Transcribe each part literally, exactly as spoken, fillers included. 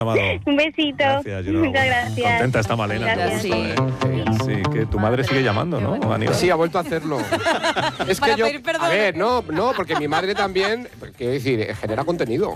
Un besito. Gracias, Gino. Muchas gracias. Contenta está Malena. Gracias. Todo esto, ¿eh? Sí, que tu madre sigue llamando, ¿no, Aníbal? Sí, ha vuelto a hacerlo. Es Para que yo, pedir perdón. a ver, no, no, porque mi madre también, quiero decir, genera contenido.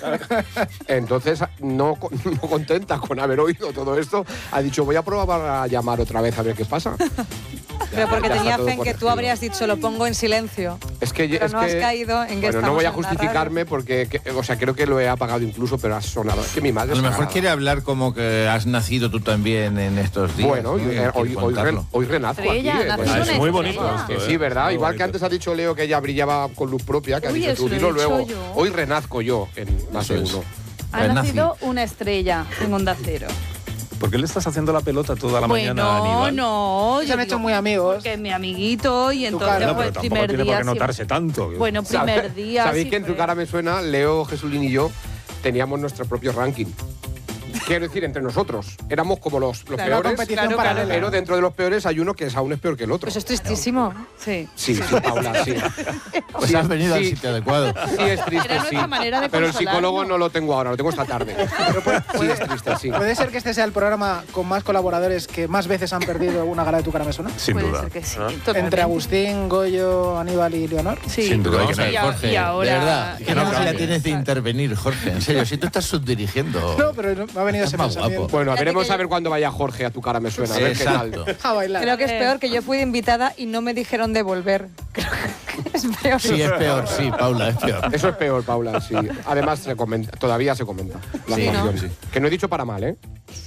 Entonces, no, no contenta con haber oído todo esto, ha dicho, voy a probar a llamar otra vez a ver qué pasa. Pero porque Ya está tenía todo fe en que tú corregido. habrías dicho, lo pongo en silencio. Es que, Pero es no has que- caído en que Bueno, no estamos voy a en la justificarme porque, que- o sea, creo que lo he apagado incluso, pero ha sonado. Es que mi madre A lo es mejor cagada. quiere hablar como que has nacido tú también en estos días. Bueno, ¿no? hoy, Y eh, quiere hoy, hoy, contarlo. re- hoy renazco Estrella, aquí. eh, naces pues, Ah, es una muy estrella. bonito esto, que ¿eh? sí, ¿verdad? Muy Igual que bonito. antes ha dicho Leo que ella brillaba con luz propia, que Uy, ha dicho eso tú, lo he dilo dicho luego. yo. Hoy renazco yo en más de Eso es. uno. Ha Renací. nacido una estrella en Onda Cero. ¿Por qué le estás haciendo la pelota toda la mañana a Bueno, Aníbal? no. Se yo han digo, hecho muy amigos. Que es mi amiguito y entonces, cara. No, pues, pero tampoco primer tiene por día. qué notarse siempre- tanto. Bueno, primer ¿Sabe- día. ¿Sabéis sí que en tu fue. cara me suena? Leo, Jesulín y yo teníamos nuestro propio ranking. Quiero decir, entre nosotros. Éramos como los, los Claro, peores. competición claro, paralela. Pero dentro de los peores hay uno que es aún es peor que el otro. Pues es tristísimo. Sí. Sí, sí, Paula, sí. Pues Sí, has venido al sí. sitio adecuado. Sí, es triste, Era sí. nuestra manera de Pero el consolarnos. psicólogo no lo tengo ahora, lo tengo esta tarde. Sí, es triste, sí. ¿Puede ser que este sea el programa con más colaboradores que más veces han perdido una gala de Tu cara me suena? Sin Puede duda. ser que sí. ¿Ah? totalmente. Entre Agustín, Goyo, Aníbal y Leonor. Sí. Sin duda, hay Vamos que a ver, Y a- Jorge, y ahora- de verdad, y ¿qué ahora necesidad cambia. tienes de intervenir, Jorge? En serio, si tú estás subdirigiendo. No, pero no- me ha venido Estás ese más pensamiento. guapo. Bueno, Fíjate veremos que a ver cuándo vaya Jorge a Tu cara me suena, a ver qué Exacto. tal. A bailar. Creo que es Eh. peor que yo fui de invitada y no me dijeron de volver. Creo que es peor. Sí, es peor, sí, Paula, es peor. Eso es peor, Paula, sí. Además, se comenta, todavía se comenta. La Sí, ¿no? actuación. Que no he dicho para mal, ¿eh?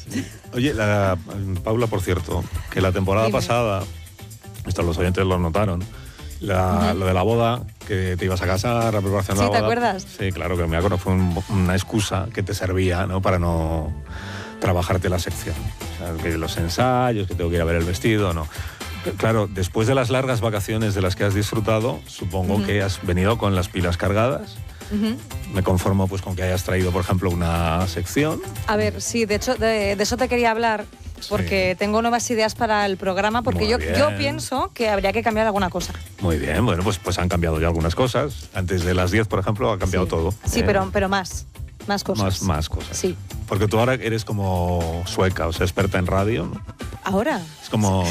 Oye, la, Paula, por cierto, que la temporada Dime. pasada, esto los oyentes lo notaron, la, lo de la boda, que te ibas a casar, la preparación de Sí, la ¿te boda. acuerdas? Sí, claro, que me acuerdo, fue un- una excusa que te servía, ¿no? Para no trabajarte la sección. O sea, que los ensayos, que tengo que ir a ver el vestido, no. Claro, después de las largas vacaciones de las que has disfrutado, supongo que has venido con las pilas cargadas. Ujú. Me conformo pues con que hayas traído, por ejemplo, una sección. A ver, sí, de hecho, de, de eso te quería hablar, porque tengo nuevas ideas para el programa, porque Muy yo, bien. yo pienso que habría que cambiar alguna cosa. Muy bien, bueno, pues, pues han cambiado ya algunas cosas. Antes de las diez, por ejemplo, ha cambiado Sí. todo. Sí, Eh, pero, pero más, más cosas. Más, más cosas. Sí. Porque tú ahora eres como sueca, o sea, experta en radio, ¿no? Ahora. Es como...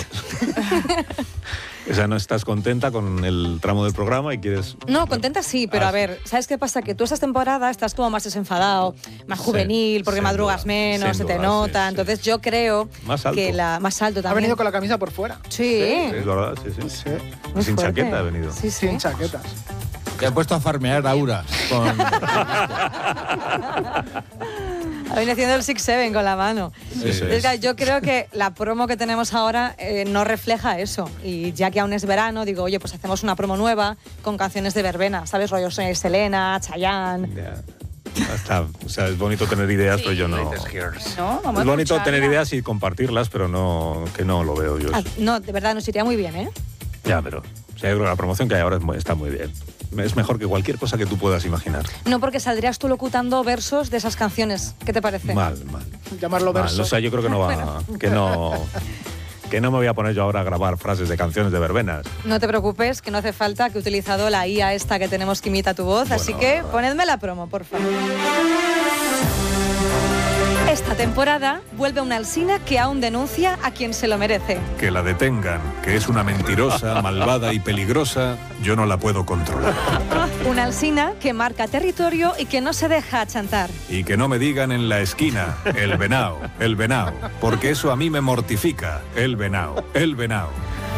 O sea, no estás contenta con el tramo del programa y quieres... No, contenta sí, pero Ah, a ver, ¿sabes qué pasa? Que tú esta temporada estás como más desenfadado, más Sí, juvenil, porque sin madrugas duda, menos, sin se te duda, nota. sí, sí. Entonces yo creo Más alto. que la más alto Ha también. venido con la camisa por fuera. Sí. Es verdad, sí, sí. Sí. Muy Sin fuerte. chaqueta ha venido. Sí, sí. Sin chaquetas. Te ha puesto a farmear Aura con... Ha venido haciendo el six seven con la mano. Sí, sí. Entonces, claro, yo creo que la promo que tenemos ahora eh, no refleja eso. Y ya que aún es verano, digo, oye, pues hacemos una promo nueva con canciones de verbena, ¿sabes? Rollo soy Selena, Chayanne. Ya. Está, o sea, es bonito tener ideas, pero yo no... No, vamos Es a bonito escucharla. tener ideas y compartirlas, pero no, que no lo veo yo. Ah, no, de verdad, nos iría muy bien, ¿eh? Ya, pero o sea, yo creo que la promoción que hay ahora es muy- está muy bien. Es mejor que cualquier cosa que tú puedas imaginar. No, porque saldrías tú locutando versos de esas canciones. ¿Qué te parece? Mal, mal. Llamarlo mal. verso. O sea, yo creo que no va... Que no... Que no me voy a poner yo ahora a grabar frases de canciones de verbenas. No te preocupes, que no hace falta, que he utilizado la I A esta que tenemos que imita tu voz, así Bueno. que ponedme la promo, por favor. Esta temporada vuelve una Alsina que aún denuncia a quien se lo merece. Que la detengan, que es una mentirosa, malvada y peligrosa, yo no la puedo controlar. Una Alsina que marca territorio y que no se deja achantar. Y que no me digan en la esquina, el venao, el venao, porque eso a mí me mortifica, el venao, el venao.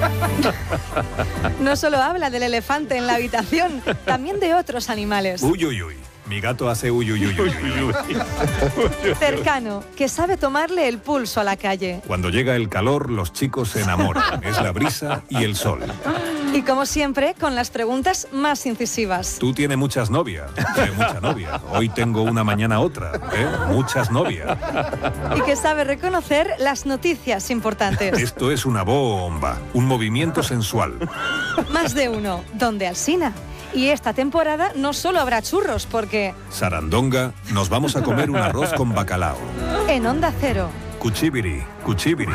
No solo habla del elefante en la habitación, también de otros animales. Uy, uy, uy. Mi gato hace uy, uy, uy, uy, uy, uy. Cercano, que sabe tomarle el pulso a la calle. Cuando llega el calor, los chicos se enamoran. Es la brisa y el sol. Y como siempre, con las preguntas más incisivas. Tú tienes muchas novias. Eh, mucha novia. Hoy tengo una, mañana otra. ¿eh? Muchas novias. Y que sabe reconocer las noticias importantes. Esto es una bomba. Un movimiento sensual. Más de uno, donde Alsina. Y esta temporada no solo habrá churros, porque Sarandonga, nos vamos a comer un arroz con bacalao. en Onda Cero. Cuchibiri, cuchibiri.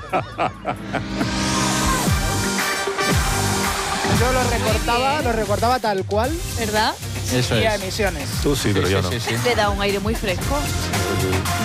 Yo lo recortaba, lo recortaba tal cual ¿Verdad? Eso y a es. emisiones. Tú sí, pero Sí, yo sí, no. sí, sí. Le da un aire muy fresco.